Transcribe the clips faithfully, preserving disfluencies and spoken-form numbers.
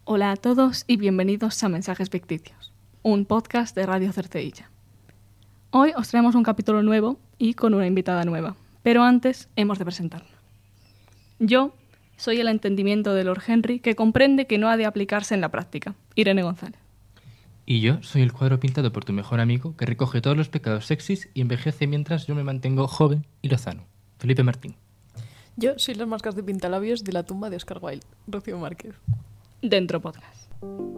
Hola a todos y bienvenidos a Mensajes Ficticios, un podcast de Radio Cercedilla. Hoy os traemos un capítulo nuevo y con una invitada nueva, pero antes hemos de presentarla. Yo soy el entendimiento de Lord Henry que comprende que no ha de aplicarse en la práctica, Irene González. Y yo soy el cuadro pintado por tu mejor amigo que recoge todos los pecados sexys y envejece mientras yo me mantengo joven y lozano, Felipe Martín. Yo soy las marcas de pintalabios de la tumba de Oscar Wilde, Rocío Márquez. Dentro podcast.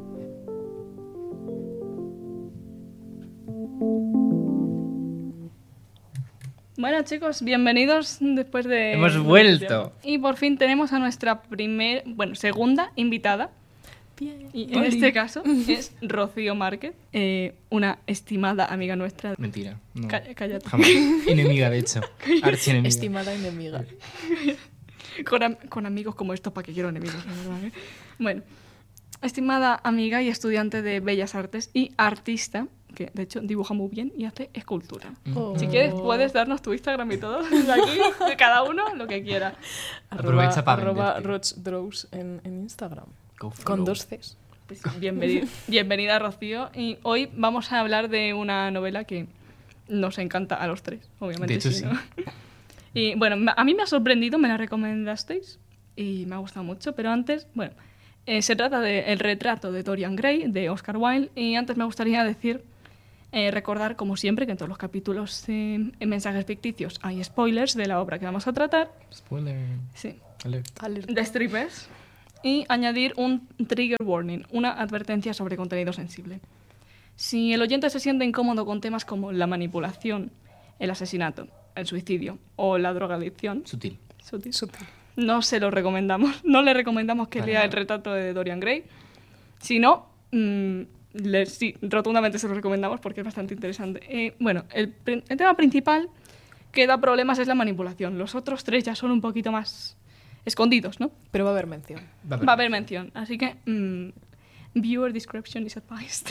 Bueno, chicos, bienvenidos después de... ¡Hemos vuelto! Y por fin tenemos a nuestra primer, bueno, segunda invitada. Bien. Y en este caso es Rocío Márquez, eh, una estimada amiga nuestra. Mentira. No. Cá- cállate. Jamás. Enemiga, de hecho. Archienemiga. Estimada enemiga. Con, am- con amigos como estos, ¿para qué quiero enemigos? La verdad, ¿eh? Bueno, estimada amiga y estudiante de Bellas Artes y artista, que de hecho dibuja muy bien y hace escultura. Oh. Si quieres, puedes darnos tu Instagram y todo, de aquí, de cada uno, lo que quiera. Aprovecha para arroba venderte. Roch Draws en, en Instagram. Go follow. Con dos Cs. Pues bienvenida, bienvenida, Rocío. Y hoy vamos a hablar de una novela que nos encanta a los tres, obviamente. De hecho, sí, sí. ¿no? Y bueno, ma- a mí me ha sorprendido, me la recomendasteis y me ha gustado mucho, pero antes, bueno, eh, se trata de El retrato de Dorian Gray, de Oscar Wilde, y antes me gustaría decir, eh, recordar, como siempre, que en todos los capítulos eh, en Mensajes Ficticios hay spoilers de la obra que vamos a tratar. Spoiler. Sí. Alert. Alerta. De strippers. Y añadir un trigger warning, una advertencia sobre contenido sensible. Si el oyente se siente incómodo con temas como la manipulación, el asesinato, el suicidio o la drogadicción, Sutil. sutil, Sutil. no se lo recomendamos. No le recomendamos que Para lea nada. El retrato de Dorian Gray. Si no, mm, le- sí, rotundamente se lo recomendamos porque es bastante interesante. Eh, bueno, el, prin- el tema principal que da problemas es la manipulación. Los otros tres ya son un poquito más escondidos, ¿no? Pero va a haber mención. Va a haber. Va a haber mención, así que mm, viewer discretion is advised.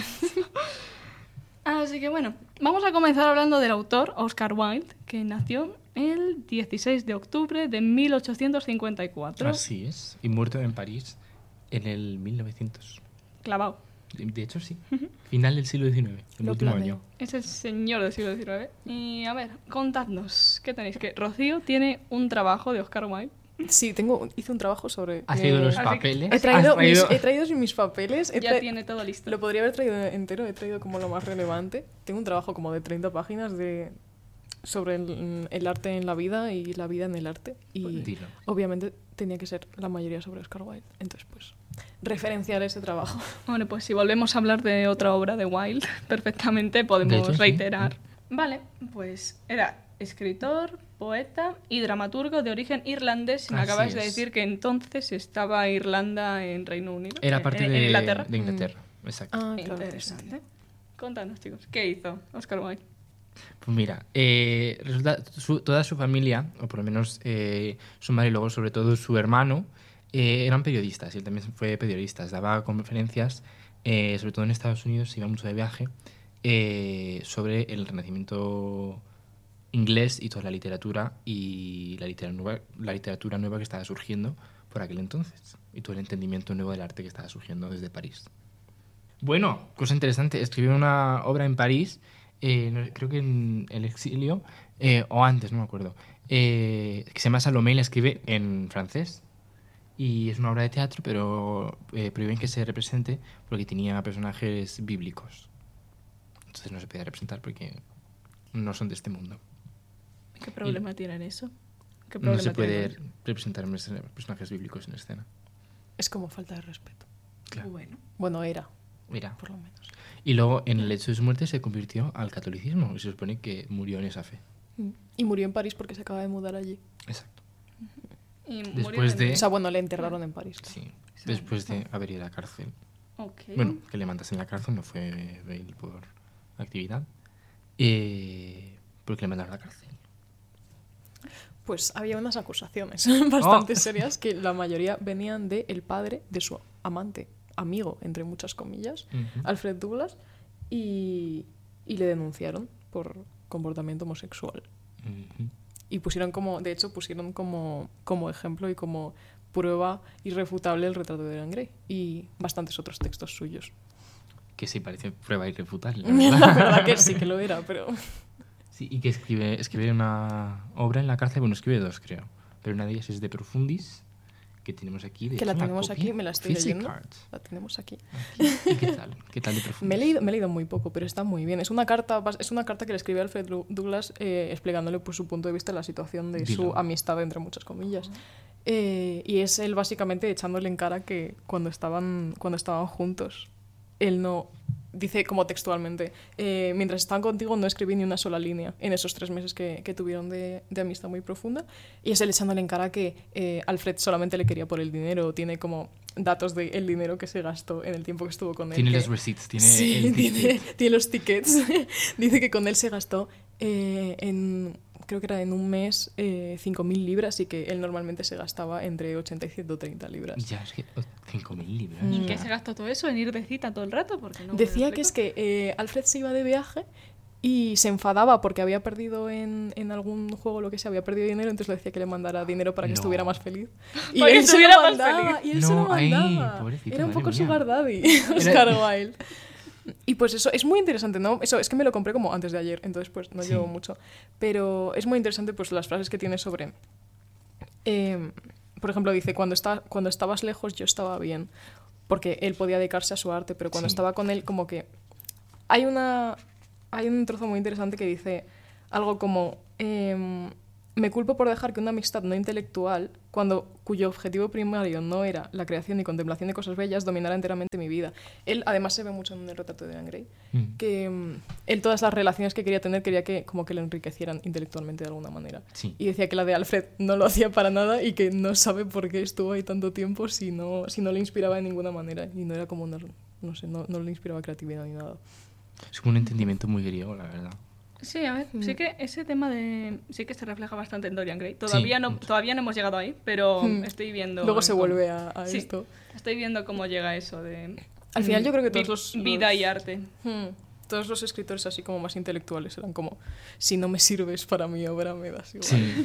Así que bueno, vamos a comenzar hablando del autor, Oscar Wilde, que nació el dieciséis de octubre de mil ochocientos cincuenta y cuatro. Así es. Y muerto en París en el mil novecientos. Clavado. De hecho, sí. Final del siglo diecinueve. El Lo último planeo. año. Es el señor del siglo diecinueve. Y a ver, contadnos, ¿qué tenéis? Que Rocío tiene un trabajo de Oscar Wilde. Sí, tengo, hice un trabajo sobre... Has leído eh, los Así que- papeles. He traído, Has traído- Mis, he traído mis papeles. He Ya tra- tiene todo listo. Lo podría haber traído entero, he traído como lo más relevante. Tengo un trabajo como de treinta páginas de sobre el, el arte en la vida y la vida en el arte. Y Dilo. obviamente tenía que ser la mayoría sobre Oscar Wilde. Entonces, pues, referenciar ese trabajo. Bueno, pues si volvemos a hablar de otra obra de Wilde, perfectamente De podemos hecho, sí. reiterar. Vale, pues era escritor, poeta y dramaturgo de origen irlandés. Y me Así acabas de es. decir que entonces estaba Irlanda en Reino Unido. Era en- parte en, de en Inglaterra. de Inglaterra. Exacto. Ah, claro. Interesante. Contanos, chicos, ¿qué hizo Oscar Wilde? Pues mira, eh, resulta su- toda su familia, o por lo menos eh, su madre y luego sobre todo su hermano, eh, eran periodistas. Y él también fue periodista. Daba conferencias, eh, sobre todo en Estados Unidos, se iba mucho de viaje, eh, sobre el Renacimiento inglés y toda la literatura y la literatura, nueva, la literatura nueva que estaba surgiendo por aquel entonces. Y todo el entendimiento nuevo del arte que estaba surgiendo desde París. Bueno, cosa interesante, escribió una obra en París, eh, no- creo que en el exilio, eh, o antes, no me acuerdo, eh, que se llama Salomé y la escribe en francés. Y es una obra de teatro, pero eh, prohíben que se represente porque tenía personajes bíblicos. Entonces no se podía representar porque no son de este mundo. ¿Qué problema tiene eso? ¿Qué No problema se puede tiene con eso? representar personajes bíblicos en escena. Es como falta de respeto. Claro. Bueno, Bueno, era, Mira. por lo menos. Y luego en el hecho de su muerte se convirtió al catolicismo y se supone que murió en esa fe. Mm. Y murió en París porque se acaba de mudar allí. Exacto. y Después murió en- de- O sea, bueno, le enterraron en París. Sí. Después de haber ido a la cárcel. Ok. Bueno, que le mandasen en la cárcel no fue bail por actividad. Eh, porque le mandaron a la cárcel. Pues había unas acusaciones bastante Oh. serias que la mayoría venían de el padre de su amante, amigo, entre muchas comillas, Ujú. Alfred Douglas, y, y le denunciaron por comportamiento homosexual. Ujú. Y pusieron como, de hecho, pusieron como, como ejemplo y como prueba irrefutable el retrato de Dorian Gray y bastantes otros textos suyos. Que sí, parece prueba irrefutable. La La verdad. verdad que sí que lo era, pero... Sí, y que escribe, escribe una obra en la cárcel, bueno, escribe dos, creo. Pero una de ellas es De Profundis, que tenemos aquí. De Que la hecho, una tenemos copia, aquí, me la estoy Physic leyendo. Arts. La tenemos aquí. Aquí. ¿Y qué tal? ¿Qué tal De Profundis? Me he, leído, me he leído muy poco, pero está muy bien. Es una carta, es una carta que le escribe Alfred Douglas eh, explicándole pues, su punto de vista en la situación de Dilo. su amistad, entre muchas comillas. Eh, y es él básicamente echándole en cara que cuando estaban, cuando estaban juntos, él no... Dice como textualmente, eh, mientras estaban contigo no escribí ni una sola línea en esos tres meses que, que tuvieron de, de amistad muy profunda. Y es él echándole en cara que eh, Alfred solamente le quería por el dinero. Tiene como datos del dinero que se gastó en el tiempo que estuvo con él. Tiene que... los receipts, tiene Sí, el tiene, ticket. tiene los tickets. Dice que con él se gastó eh, en... Creo que era en un mes eh, cinco mil libras y que él normalmente se gastaba entre ochenta y ciento treinta libras. Ya, es que oh, cinco mil libras. ¿Y en Mm. qué se gastó todo eso? ¿En ir de cita todo el rato? Porque no me Decía lo que es explico. que eh, Alfred se iba de viaje y se enfadaba porque había perdido en, en algún juego lo que sea, había perdido dinero, entonces le decía que le mandara dinero para que No. estuviera más feliz. Y Para que él se lo estuviera más mandaba, y él se No, lo ay, mandaba. pobrecito, Era un madre poco mía. sugar daddy, Oscar Wilde. Y pues eso, es muy interesante, ¿no? Eso, es que me lo compré como antes de ayer, entonces pues no Sí. llevo mucho. Pero es muy interesante pues las frases que tiene sobre... eh, por ejemplo, dice, cuando, está, cuando estabas lejos yo estaba bien, porque él podía dedicarse a su arte, pero cuando Sí. estaba con él como que... Hay una... Hay un trozo muy interesante que dice algo como... em, me culpo por dejar que una amistad no intelectual, cuando, cuyo objetivo primario no era la creación y contemplación de cosas bellas, dominara enteramente mi vida. Él, además, se ve mucho en el retrato de Dorian Gray, Mm. que mm, él todas las relaciones que quería tener quería que como que le enriquecieran intelectualmente de alguna manera. Sí. Y decía que la de Alfred no lo hacía para nada y que no sabe por qué estuvo ahí tanto tiempo si no, si no le inspiraba de ninguna manera. Y no era como una... No sé, no, no le inspiraba creatividad ni nada. Es como un entendimiento muy griego, la verdad. Sí, a ver, Mm. sí que ese tema de... Sí que se refleja bastante en Dorian Gray. Todavía, Sí, no, mucho. todavía no hemos llegado ahí, pero Mm. estoy viendo... Luego se cómo- vuelve a, a Sí. esto. Estoy viendo cómo llega eso de... Al final yo creo que vi- todos los- Vida los- y arte. Hmm. Todos los escritores así como más intelectuales eran como, si no me sirves para mi obra me das igual. Sí.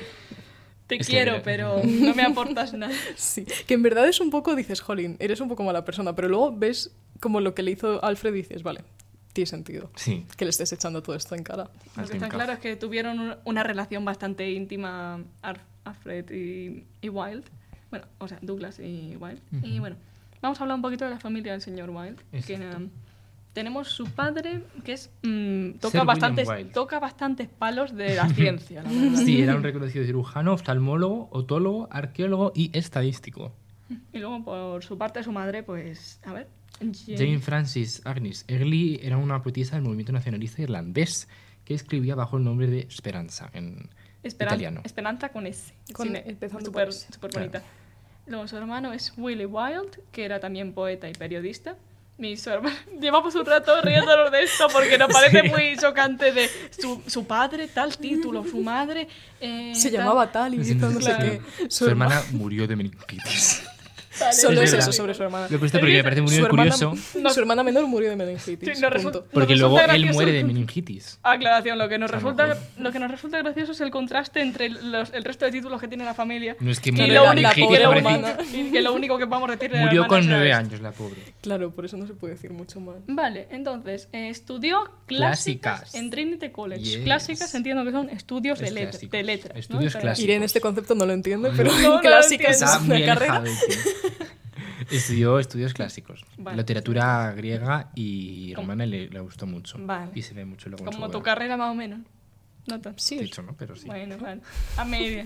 Te Es que quiero, mira- pero no me aportas nada. Sí, que en verdad es un poco, dices, jolín, eres un poco mala persona, pero luego ves como lo que le hizo Alfred y dices, vale, tiene sentido Sí. que le estés echando todo esto en cara. Lo que Al está fin, claro es que tuvieron un- una relación bastante íntima Ar- Alfred y, y Wilde. Bueno, o sea, Douglas y Wilde. Y Ujú. bueno, vamos a hablar un poquito de la familia del señor Wilde. Que, Exacto. um, tenemos su padre, que es mm, Sir toca, William bastantes, Wilde. toca bastantes palos de la ciencia, la verdad. Sí, era un reconocido cirujano, oftalmólogo, otólogo, arqueólogo y estadístico. Y luego, por su parte, su madre, pues, a ver... Jane- Jane Frances Agnes Early era una poetisa del movimiento nacionalista irlandés que escribía bajo el nombre de Speranza en Esperan- italiano. Esperanza con S. Con- Sí, me- empezando súper por S. súper Claro. bonita. Luego su hermano es Willie Wilde, que era también poeta y periodista. Mi su hermano... Llevamos un rato riéndonos de esto porque nos parece Sí. muy chocante de su, su padre, tal título, su madre... eh, Se tal- llamaba tal y Sí, hizo sí, no sí, sé claro. qué. Su hermana murió de meningitis. Vale, Solo Es es verdad. eso sobre su hermana. Lo he puesto porque me parece muy Su hermana, curioso. su hermana menor murió de meningitis. Sí, no punto. resulta- Porque Nos luego resulta él gracioso. muere de meningitis. Aclaración, lo que nos A lo resulta, mejor. lo que nos resulta gracioso es el contraste entre los- el resto de títulos que tiene la familia. No es que Y murió lo de único, la que, pobre lo meningitis, único, hermana. y que lo único que podemos decir de la Murió hermana con es nueve esto. años la pobre. Claro, por eso no se puede decir mucho más. Vale, entonces, eh, estudió clásicas, Clásicas. en Trinity College. Yes. Clásicas entiendo que son estudios de, Es letra- clásicos. de letras. ¿no? Estudios O sea, clásicos. Irene este concepto no lo entiende, pero No, en no lo clásicas entiendo. es Está muy una carrera. alejado del tema. Estudió estudios clásicos. Vale. Literatura griega y ¿Cómo? romana le, le gustó mucho. Vale. Y se ve mucho luego en Como su tu obra. carrera más o menos. No tanto. Sí, De hecho, ¿no? Pero sí. Bueno, vale. A media.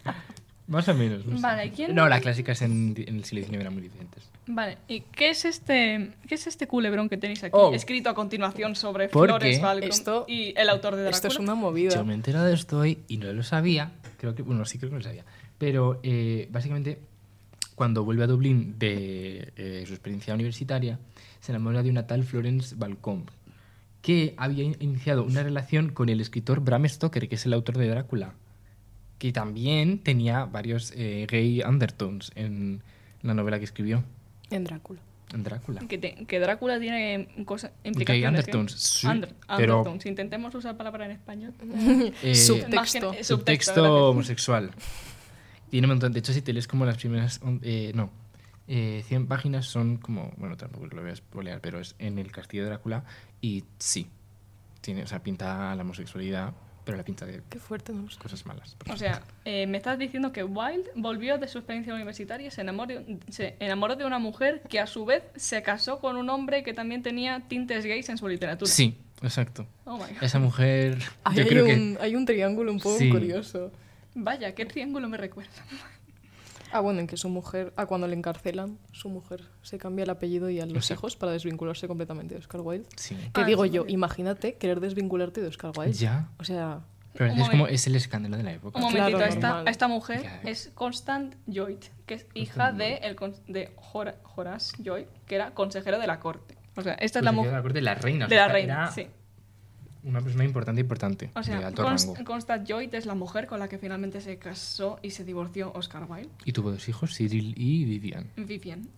Más o menos. No sé. Vale, ¿quién- No, las clásicas en, en el siglo diecinueve eran muy diferentes. Vale, ¿y qué es este qué es este culebrón que tenéis aquí? Oh. Escrito a continuación sobre ¿Por Flores qué? Falcon Esto- y el autor de Drácula. Esto es una movida. Yo me he enterado de esto hoy y no lo sabía. Creo que, bueno, sí creo que lo sabía. Pero eh, básicamente, cuando vuelve a Dublín de eh, su experiencia universitaria, se enamora de una tal Florence Balcombe, que había in- iniciado una relación con el escritor Bram Stoker, que es el autor de Drácula, que también tenía varios eh, gay undertones en la novela que escribió, En Drácula. en Drácula. Que, te- que Drácula tiene cosas Gay implicaciones. undertones, que- sí, Under- pero undertones. Intentemos usar palabra en español. eh, Subtexto. Más que- subtexto gracias. homosexual. Tiene un montón. De hecho, si te lees como las primeras... Eh, no, eh, cien páginas son como... Bueno, tampoco lo voy a spoilear, pero es en el castillo de Drácula y sí. Tiene, o sea, pinta la homosexualidad, pero la pinta de Qué fuerte, no lo sé. cosas malas. O sea, eh, me estás diciendo que Wilde volvió de su experiencia universitaria y se enamoró, se enamoró de una mujer que a su vez se casó con un hombre que también tenía tintes gays en su literatura. Sí, exacto. Oh my God. Esa mujer... Ahí yo hay, creo un, que... hay un triángulo un poco Sí. curioso. Vaya, qué triángulo me recuerda. Ah, bueno, en que su mujer, ah, cuando le encarcelan, su mujer se cambia el apellido y a los Exacto. hijos para desvincularse completamente de Oscar Wilde. Sí. Que Ah, digo eso yo, sí. imagínate querer desvincularte de Oscar Wilde. Ya. O sea, Pero Un es como... momen- Es el escándalo de la época. Un momentito, Claro, esta, normal. esta mujer Ya. es Constant Lloyd, que es hija de, el, con- de Hora- Horace Lloyd, que era consejero de la corte. O sea, esta es la Pues se queda mujer de la corte de la reina. o de sea, la reina, era sí. Una persona importante, importante. O sea, de alto Const- rango. Constant Lloyd es la mujer con la que finalmente se casó y se divorció Oscar Wilde. Y tuvo dos hijos, Cyril y Vivian. Vivian.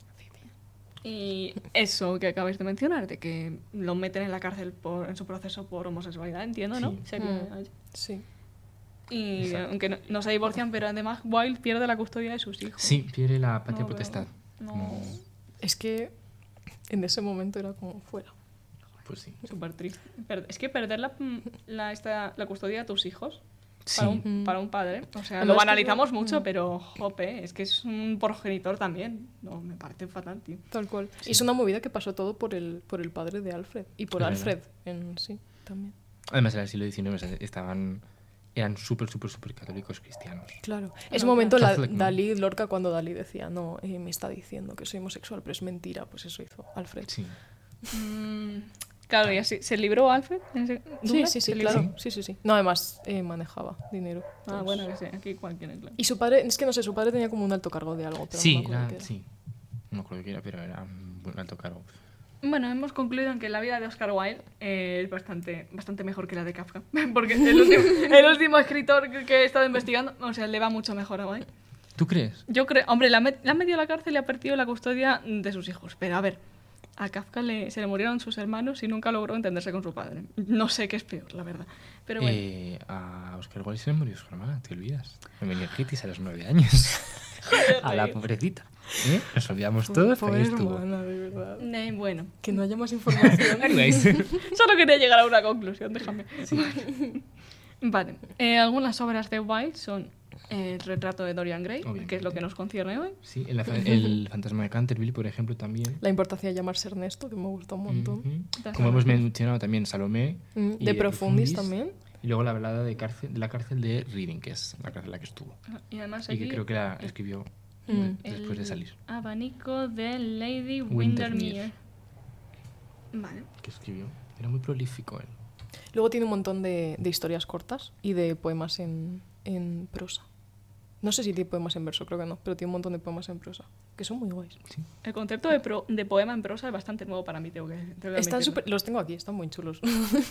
Y eso que acabáis de mencionar, de que lo meten en la cárcel por, en su proceso por homosexualidad, entiendo, ¿no? Sí. Sería Mm. allí. sí. Y Exacto. aunque no, no se divorcian, pero además Wilde pierde la custodia de sus hijos. Sí, pierde la patria No, potestad. no. Como- Es que en ese momento era como fuera. Pues sí. Súper triste. Per- Es que perder la, la, esta, la custodia de tus hijos Sí. para, un, Mm. para un padre, o sea, Además lo que banalizamos eso- mucho, mm. pero jope, es que es un progenitor también. No, me parece fatal, tío. Tal cual. Y es una movida que pasó todo por el, por el padre de Alfred. Y por Es Alfred en sí, también. Además, era el siglo diecinueve, o sea, estaban... Eran súper, súper, súper católicos cristianos. Claro. Ah, Ese claro. momento la, Catholic, ¿no? Dalí, Lorca, cuando Dalí decía, no, eh, me está diciendo que soy homosexual, pero es mentira, pues eso hizo Alfred. Sí. Mm, claro, y así, ¿se libró Alfred? en ese- Sí, duda? sí, sí, ¿Se libró? claro. Sí, sí, sí. No, además eh, manejaba dinero. Ah, Pues- bueno, que sí, aquí cualquiera, claro. Y su padre, es que no sé, su padre tenía como un alto cargo de algo, pero Sí, no me acuerdo era, qué era. sí. No me acuerdo qué era, pero era un buen alto cargo. Bueno, hemos concluido en que la vida de Oscar Wilde eh, es bastante, bastante mejor que la de Kafka. Porque el último, el último escritor que, que he estado investigando, o sea, le va mucho mejor a Wilde. ¿Tú crees? Yo creo, hombre, le han met- le han metido a la cárcel y ha perdido la custodia de sus hijos. Pero a ver, a Kafka le, se le murieron sus hermanos y nunca logró entenderse con su padre. No sé qué es peor, la verdad. Pero bueno. Eh, a Oscar Wilde se le murió su hermana, te olvidas. Me meningitis a los nueve años. A la pobrecita. ¿Eh? Nos olvidamos todos, pero ahí Pobre estuvo. hermana, de verdad. Eh, bueno, Que no haya más información. Anyways. solo quería llegar a una conclusión, déjame. Vale, eh, algunas obras de Wilde son eh, El retrato de Dorian Gray, Obviamente. que es lo que nos concierne hoy. Sí, el, el fantasma de Canterville, por ejemplo, también. La importancia de llamarse Ernesto, que me gusta un montón. Ujú. Como hemos mencionado también, Salomé. Mm, y De el Profundis también. Y luego la balada de, cárcel, de la cárcel de Reading, que es la cárcel en la que estuvo. Y además Y aquí que creo que la escribió Mm. después de el salir. abanico de Lady Windermere. Windermere. Vale. Que escribió. Era muy prolífico él. Luego tiene un montón de, de historias cortas y de poemas en, en prosa. No sé si tiene poemas en verso, creo que no, pero tiene un montón de poemas en prosa, que son muy guays. Sí. El concepto de, pro- de poema en prosa es bastante nuevo para mí, tengo que, tengo que Están admitirlo. súper- los tengo aquí, están muy chulos.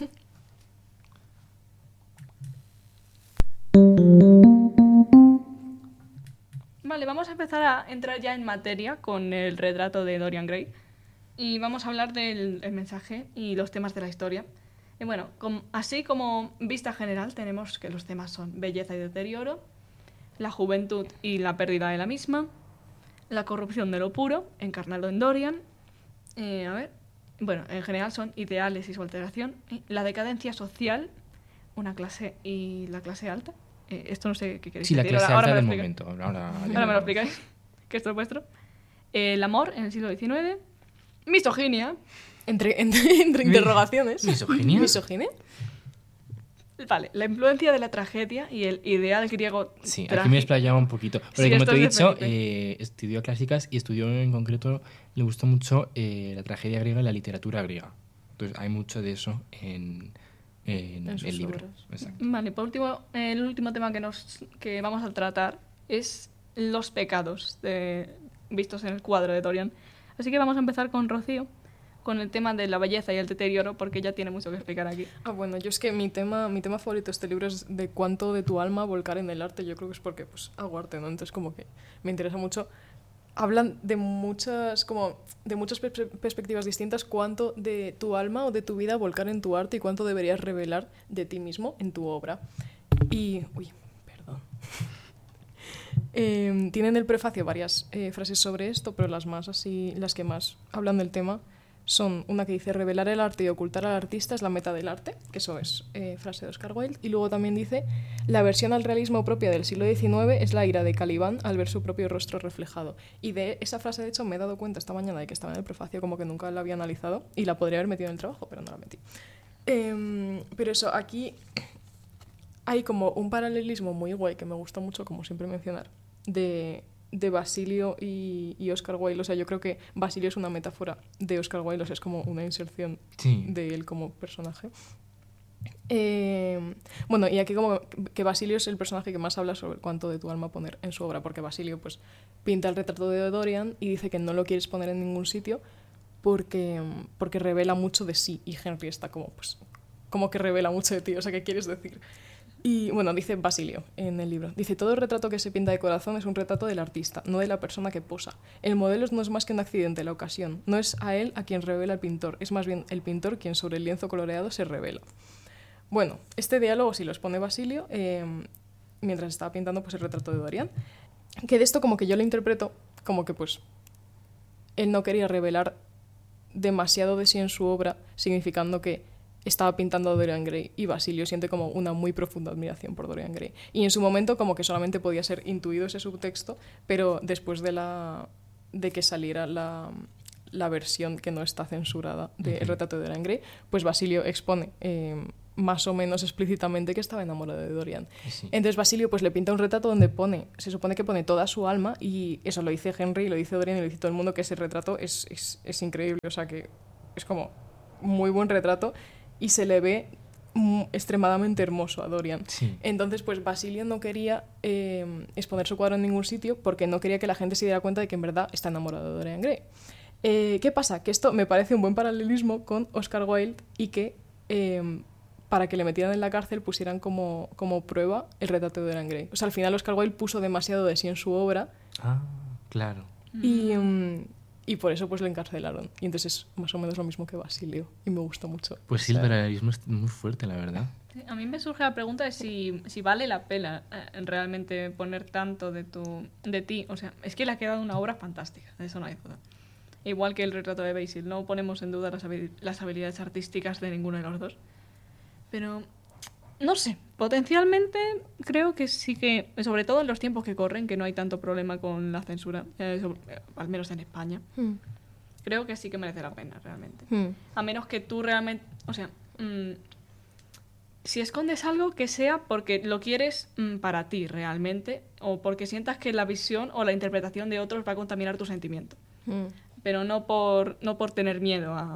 Vale, vamos a empezar a entrar ya en materia con el retrato de Dorian Gray y vamos a hablar del el mensaje y los temas de la historia. Y bueno, com- así como vista general tenemos que los temas son belleza y deterioro, la juventud y la pérdida de la misma, la corrupción de lo puro, encarnado en Dorian, eh, a ver, bueno, en general son ideales y su alteración, y la decadencia social, una clase y la clase alta. Eh, esto no sé qué queréis Sí, la decir, clase ahora- ahora alta me del lo explicáis. momento. Ahora, Ahora me lo explicáis, que esto es vuestro. El amor en el siglo diecinueve, misoginia, entre, entre, entre interrogaciones. ¿Misoginia? ¿Misoginia? vale, la influencia de la tragedia y el ideal griego Sí, aquí trágico. me explayaba un poquito. Porque Sí, como esto te he es de dicho, Felipe. eh, estudió clásicas y estudió en concreto, le gustó mucho eh, la tragedia griega y la literatura griega. Entonces hay mucho de eso en, en En sus el libro. obras. Exacto. Vale, por último, el último tema que, nos, que vamos a tratar es los pecados de- vistos en el cuadro de Dorian. Así que vamos a empezar con Rocío, con el tema de la belleza y el deterioro, porque ella tiene mucho que explicar aquí. Ah, bueno, yo es que mi tema, mi tema favorito de este libro es de cuánto de tu alma volcar en el arte. Yo creo que es porque pues, hago arte, ¿no? Entonces como que me interesa mucho. Hablan de muchas, como, de muchas pers- perspectivas distintas, cuánto de tu alma o de tu vida volcar en tu arte y cuánto deberías revelar de ti mismo en tu obra. Y, uy, perdón. Eh, tienen el prefacio varias eh, frases sobre esto, pero las más así, las que más hablan del tema son una que dice: revelar el arte y ocultar al artista es la meta del arte, que eso es eh, frase de Oscar Wilde, y luego también dice: la versión al realismo propia del siglo diecinueve es la ira de Calibán al ver su propio rostro reflejado. Y de esa frase, de hecho, me he dado cuenta esta mañana de que estaba en el prefacio, como que nunca la había analizado, y la podría haber metido en el trabajo, pero no la metí. Eh, pero eso, aquí hay como un paralelismo muy guay que me gusta mucho, como siempre mencionar, de, de Basilio y, y Oscar Wilde. O sea, yo creo que Basilio es una metáfora de Oscar Wilde, o sea, es como una inserción Sí. de él como personaje. Eh, bueno, y aquí como que Basilio es el personaje que más habla sobre cuánto de tu alma poner en su obra, porque Basilio pues pinta el retrato de Dorian y dice que no lo quieres poner en ningún sitio porque, porque revela mucho de sí, y Henry está como, pues, como que revela mucho de ti, o sea, ¿qué quieres decir? Y bueno, dice Basilio en el libro, dice: todo retrato que se pinta de corazón es un retrato del artista, no de la persona que posa. El modelo no es más que un accidente, la ocasión. No es a él a quien revela el pintor, es más bien el pintor quien sobre el lienzo coloreado se revela. Bueno, este diálogo sí lo expone Basilio eh, mientras estaba pintando pues, el retrato de Dorian, que de esto como que yo lo interpreto como que pues él no quería revelar demasiado de sí en su obra, significando que estaba pintando a Dorian Gray, y Basilio siente como una muy profunda admiración por Dorian Gray. Y en su momento como que solamente podía ser intuido ese subtexto, pero después de, la, de que saliera la, la versión que no está censurada del Uh-huh. retrato de Dorian Gray, pues Basilio expone eh, más o menos explícitamente que estaba enamorado de Dorian. Sí. Entonces Basilio pues le pinta un retrato donde pone, se supone que pone toda su alma, y eso lo dice Henry, lo dice Dorian y lo dice todo el mundo, que ese retrato es, es, es increíble, o sea que es como muy buen retrato y se le ve mm, extremadamente hermoso a Dorian. Sí. Entonces pues Basilio no quería eh, exponer su cuadro en ningún sitio porque no quería que la gente se diera cuenta de que en verdad está enamorado de Dorian Gray. Eh, ¿Qué pasa? Que esto me parece un buen paralelismo con Oscar Wilde, y que eh, para que le metieran en la cárcel pusieran como, como prueba el retrato de Dorian Gray. O sea, al final Oscar Wilde puso demasiado de sí en su obra Ah, claro. y, um, y por eso pues lo encarcelaron. Y entonces es más o menos lo mismo que Basilio, y me gusta mucho. Pues sí, O sea, el paralelismo es muy fuerte, la verdad. Sí, a mí me surge la pregunta de si, si vale la pena eh, realmente poner tanto de, tu, de ti. O sea, es que le ha quedado una obra fantástica, de eso no hay duda. Igual que el retrato de Basil, no ponemos en duda las, habi- las habilidades artísticas de ninguno de los dos. Pero, no sé, potencialmente creo que sí que, sobre todo en los tiempos que corren, que no hay tanto problema con la censura, eh, sobre- eh, al menos en España, hmm, creo que sí que merece la pena realmente. hmm. A menos que tú realmente, o sea, mm, si escondes algo, que sea porque lo quieres mm, para ti realmente, o porque sientas que la visión o la interpretación de otros va a contaminar tu sentimiento, Mm. pero no por, no por tener miedo a,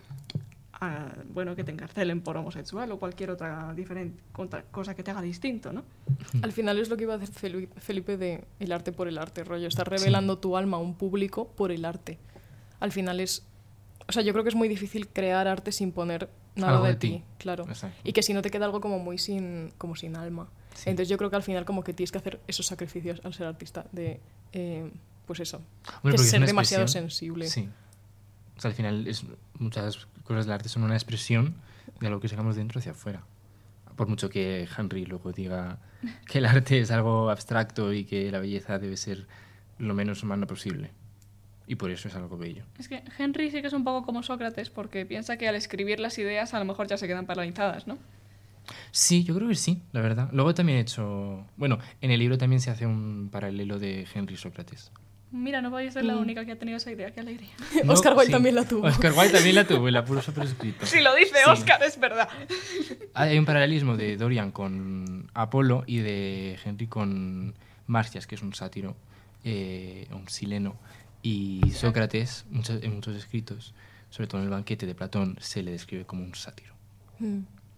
a, bueno, que te encarcelen por homosexual o cualquier otra diferente contra- cosa que te haga distinto, ¿no? Al final es lo que iba a decir Feli- Felipe de el arte por el arte, rollo. Estás revelando tu alma a un público por el arte. Al final es... O sea, yo creo que es muy difícil crear arte sin poner nada Algo de, de ti. ti, claro. Exacto. Y que si no te queda algo como muy sin, como sin alma. Sí. Entonces yo creo que al final como que tienes que hacer esos sacrificios al ser artista de... eh, pues eso. Hombre, que porque es es ser una demasiado expresión. sensible. Sí. O sea, al final es, muchas cosas del arte son una expresión de lo que sacamos dentro hacia afuera. Por mucho que Henry luego diga que el arte es algo abstracto y que la belleza debe ser lo menos humana posible. Y por eso es algo bello. Es que Henry sí que es un poco como Sócrates, porque piensa que al escribir las ideas a lo mejor ya se quedan paralizadas, ¿no? Sí, yo creo que sí, la verdad. Luego también he hecho... Bueno, en el libro también se hace un paralelo de Henry y Sócrates. Mira, no vais a ser la Mm. única que ha tenido esa idea, qué alegría. No, Oscar Wilde sí. también la tuvo. Oscar Wilde también la tuvo y la puso por escrito. Si lo dice Sí. Oscar, es verdad. Hay un paralelismo de Dorian con Apolo y de Henry con Marcias, que es un sátiro, eh, un sileno. Y Sócrates, muchos, en muchos escritos, sobre todo en el banquete de Platón, se le describe como un sátiro, Mm.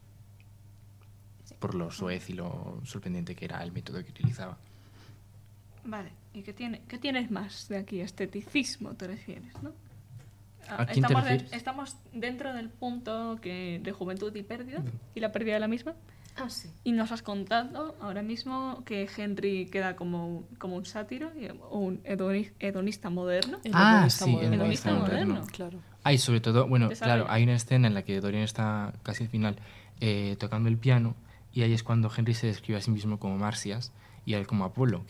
por lo soez y lo sorprendente que era el método que utilizaba. Vale, ¿y qué, tiene, qué tienes más de aquí? Esteticismo te refieres, ¿no? Ah, ¿A quién te estamos, de- refieres? estamos dentro del punto que, de juventud y pérdida, y la pérdida de la misma. Ah, sí. Y nos has contado ahora mismo que Henry queda como, como un sátiro y- o un hedoni- hedonista moderno. El Ah, hedonista sí, el moderno. hedonista moderno. Claro. Hay sobre todo, bueno, Te sale. claro, hay una escena en la que Dorian está casi al final eh, tocando el piano y ahí es cuando Henry se describe a sí mismo como Marcias y a él como Apolo, que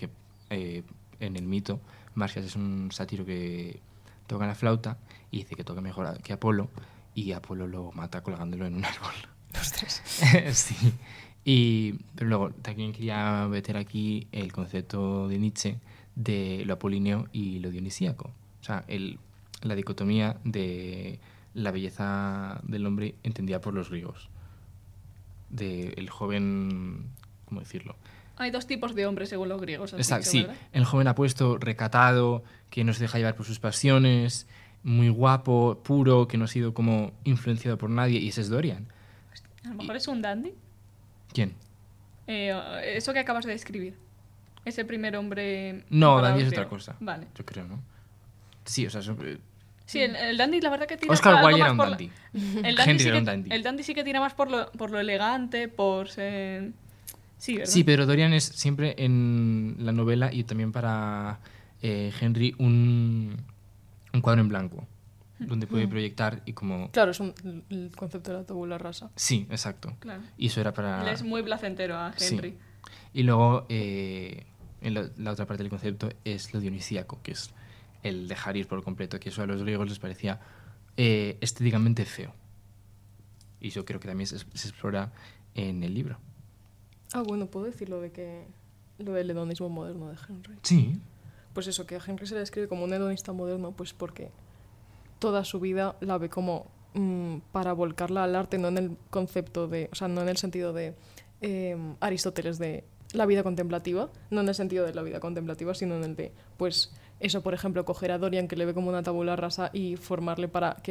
eh, en el mito, Marcias es un sátiro que toca la flauta y dice que toca mejor que Apolo, y Apolo lo mata colgándolo en un árbol. Ostras. Sí. Y, pero luego también quería meter aquí el concepto de Nietzsche de lo apolíneo y lo dionisíaco. O sea, el, la dicotomía de la belleza del hombre entendida por los griegos. De el joven, ¿cómo decirlo? Hay dos tipos de hombres según los griegos. has Exacto, dicho, sí, ¿verdad? el joven apuesto, recatado, que no se deja llevar por sus pasiones, muy guapo, puro, que no ha sido como influenciado por nadie, y ese es Dorian. A lo mejor es un dandy. ¿Quién? Eh, eso que acabas de describir. Ese primer hombre... No, para dandy es los otra griegos. cosa. Vale. Yo creo, ¿no? Sí, o sea, son- eh, Sí, el, el dandy la verdad que tira Oscar algo Wilde más era un por la- dandy. El dandy, Henry sí era que, un dandy. el dandy sí que tira más por lo, por lo elegante, por ser... Sí, ¿verdad? Sí, pero Dorian es siempre en la novela y también para eh, Henry un, un cuadro en blanco, donde puede proyectar y como... Claro, es un, el concepto de la tabula rasa. Sí, exacto. Claro. Y eso era para... Él es muy placentero a Sí. Henry. Y luego, eh, en la, la otra parte del concepto es lo dionisíaco, que es el dejar ir por completo, que eso a los griegos les parecía eh, estéticamente feo. Y yo creo que también se, se explora en el libro. Ah, bueno, puedo decir lo de que... Lo del hedonismo moderno de Henry. Sí. Pues eso, que a Henry se le describe como un hedonista moderno, pues porque toda su vida la ve como mm, para volcarla al arte, no en el concepto de... O sea, no en el sentido de eh, Aristóteles de la vida contemplativa, no en el sentido de la vida contemplativa, sino en el de, pues, eso, por ejemplo, coger a Dorian, que le ve como una tabula rasa, y formarle para que